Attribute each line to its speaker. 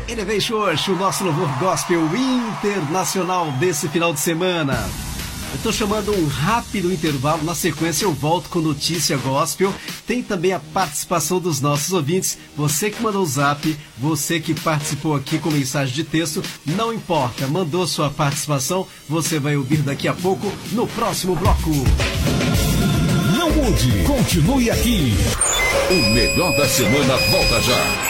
Speaker 1: Elevation, o nosso louvor gospel internacional desse final de semana. Eu estou chamando um rápido intervalo, na sequência eu volto com notícia gospel. Tem também a participação dos nossos ouvintes. Você que mandou o zap, você que participou aqui com mensagem de texto, não importa, mandou sua participação, você vai ouvir daqui a pouco no próximo bloco.
Speaker 2: Não mude, continue aqui.
Speaker 3: O melhor da semana volta já.